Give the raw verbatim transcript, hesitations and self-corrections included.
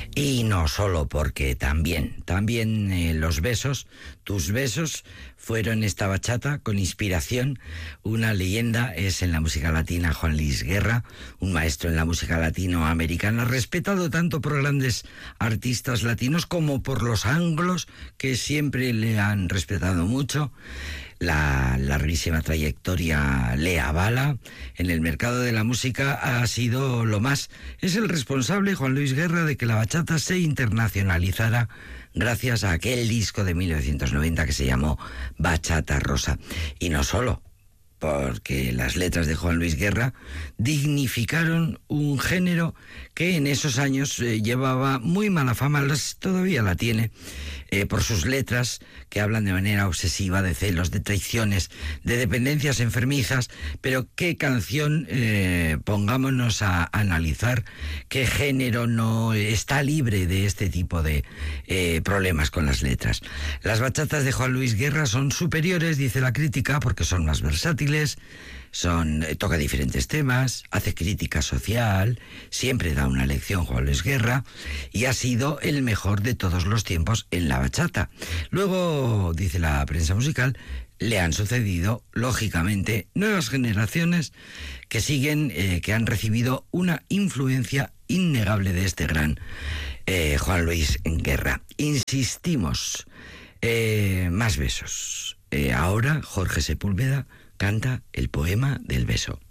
Y no solo, porque también, también eh, los besos, tus besos, fueron esta bachata con inspiración. Una leyenda es en la música latina Juan Luis Guerra, un maestro en la música latinoamericana, respetado tanto por grandes artistas latinos como por los anglos, que siempre le han respetado mucho. La larguísima trayectoria le avala. En el mercado de la música ha sido lo más. Es el responsable, Juan Luis Guerra, de que la bachata se internacionalizara gracias a aquel disco de mil novecientos noventa que se llamó Bachata Rosa. Y no solo, porque las letras de Juan Luis Guerra dignificaron un género que en esos años eh, llevaba muy mala fama, las, todavía la tiene, eh, por sus letras que hablan de manera obsesiva de celos, de traiciones, de dependencias enfermizas. Pero qué canción, eh, pongámonos a analizar, qué género no está libre de este tipo de eh, problemas con las letras. Las bachatas de Juan Luis Guerra son superiores, dice la crítica, porque son más versátiles, son, eh, toca diferentes temas, hace crítica social, siempre da una lección Juan Luis Guerra, y ha sido el mejor de todos los tiempos en la bachata. Luego, dice la prensa musical, le han sucedido, lógicamente, nuevas generaciones que siguen, eh, que han recibido una influencia innegable de este gran eh, Juan Luis Guerra. Insistimos, eh, más besos. Eh, ahora Jorge Sepúlveda canta el poema del beso.